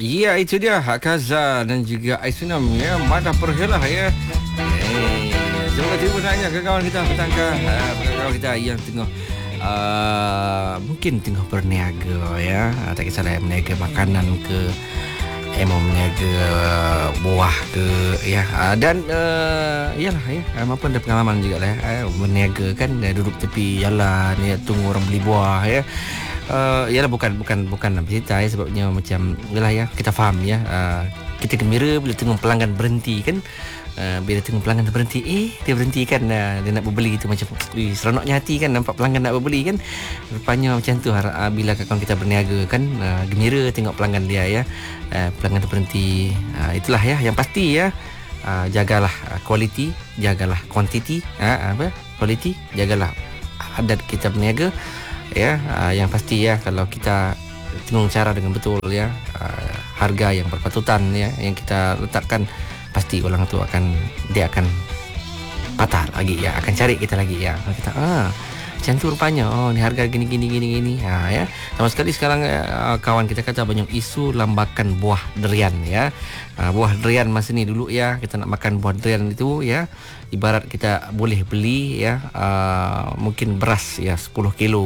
Ya, itu dia Hak Kaza dan juga Aisunam ya. Mana perhelah ya. Semoga terima nanya ke kawan kita petangga, kawan kita yang tengah mungkin tengah berniaga ya. Tak kisahlah berniaga makanan ke mau berniaga buah ke ya. Dan iyalah ya, apa ada pengalaman juga lah ya. Berniaga kan duduk tepi jalan ya, tunggu orang beli buah ya. Ialah bukan nak bercerita ya, sebabnya macam yalah ya, kita faham ya, kita gembira bila tengok pelanggan berhenti kan. Bila tengok pelanggan berhenti, dia berhenti kan, dia nak berbeli itu macam seronoknya hati kan, nampak pelanggan nak berbeli kan. Rupanya macam tu bila kawan kita berniaga kan, gembira tengok pelanggan dia ya, pelanggan berhenti. Itulah ya yang pasti ya. Jagalah kualiti, jagalah kuantiti, kualiti, jagalah adat kita berniaga ya. Yang pasti ya, kalau kita tengok cara dengan betul ya, harga yang berpatutan ya yang kita letakkan, pasti orang tu dia akan patah lagi ya, akan cari kita lagi ya. Kita macam tu rupanya, ni harga gini ya. Sama sekali sekarang kawan kita kata banyak isu lambakan buah durian ya. Buah durian masa ni, dulu ya kita nak makan buah durian itu ya, ibarat kita boleh beli ya, mungkin beras ya 10 kilo